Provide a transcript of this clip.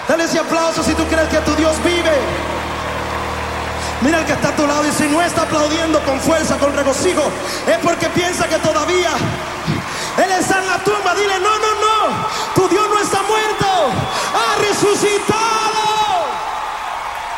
Dale ese aplauso si tú crees que tu Dios vive. Mira el que está a tu lado y si no está aplaudiendo con fuerza, con regocijo, es porque piensa que todavía Él está en la tumba. Dile, no, no, no, tu